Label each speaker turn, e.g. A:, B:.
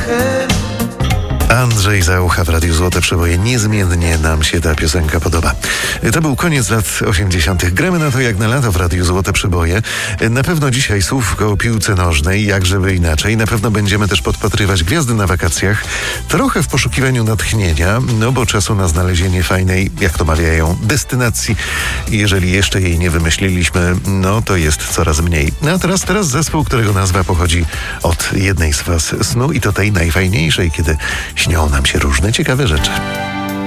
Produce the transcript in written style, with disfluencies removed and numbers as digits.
A: Andrzej Zaucha w Radiu Złote Przeboje. Niezmiennie nam się ta piosenka podoba. To był koniec lat 80. Gramy na to jak na lato w Radiu Złote Przeboje. Na pewno dzisiaj słówko o piłce nożnej, jak żeby inaczej. Na pewno będziemy też podpatrywać gwiazdy na wakacjach. Trochę w poszukiwaniu natchnienia, no bo czasu na znalezienie fajnej, jak to mawiają, destynacji. Jeżeli jeszcze jej nie wymyśliliśmy, no to jest coraz mniej. No a teraz zespół, którego nazwa pochodzi od jednej z faz snu i to tej najfajniejszej, kiedy śnią nam się różne ciekawe rzeczy.